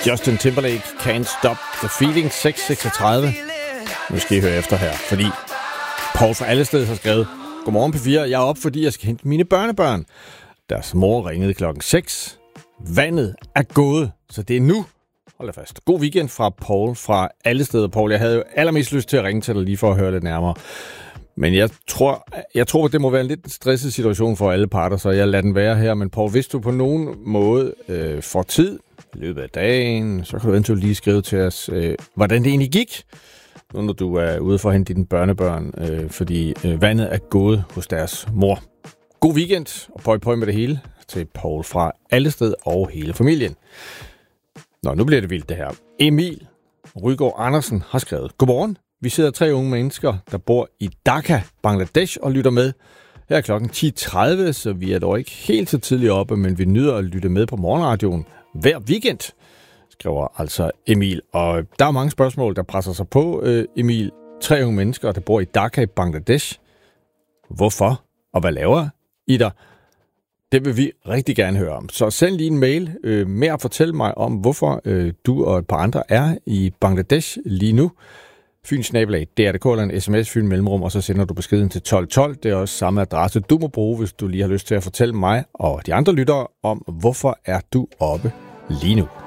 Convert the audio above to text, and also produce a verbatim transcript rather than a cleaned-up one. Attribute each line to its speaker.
Speaker 1: Justin Timberlake, Can't Stop the Feeling, seks seksogtredive. Nu skal I høre efter her, fordi Paul fra Allested har skrevet: Godmorgen P fire, jeg er op, fordi jeg skal hente mine børnebørn. Deres mor ringede klokken seks. Vandet er gået, så det er nu. Hold da fast. God weekend fra Paul fra Allested. Paul, jeg havde jo allermest lyst til at ringe til dig lige for at høre lidt nærmere. Men jeg tror, jeg tror, at det må være en lidt stresset situation for alle parter, så jeg lader den være her. Men Paul, hvis du på nogen måde øh, får tid i løbet af dagen, så kan du eventuelt lige skrive til os, øh, hvordan det egentlig gik, nu når du er ude for at hente dine børnebørn, øh, fordi øh, vandet er gået hos deres mor. God weekend, og pøj pøj med det hele til Paul fra Allested og hele familien. Nå, nu bliver det vildt det her. Emil Rygaard Andersen har skrevet: Godmorgen. Vi sidder tre unge mennesker, der bor i Dhaka, Bangladesh, og lytter med. Her er klokken ti tredive, så vi er dog ikke helt så tidligt oppe, men vi nyder at lytte med på morgenradioen hver weekend, skriver altså Emil. Og der er mange spørgsmål, der presser sig på, Emil. Tre unge mennesker, der bor i Dhaka, Bangladesh. Hvorfor? Og hvad laver I der? Det vil vi rigtig gerne høre om. Så send lige en mail øh, med at fortælle mig om, hvorfor øh, du og et par andre er i Bangladesh lige nu. Fynsnabelag, D R D K eller en sms, Fyn Mellemrum, og så sender du beskeden til tolv tolv. Det er også samme adresse, du må bruge, hvis du lige har lyst til at fortælle mig og de andre lyttere om, hvorfor er du oppe lige nu.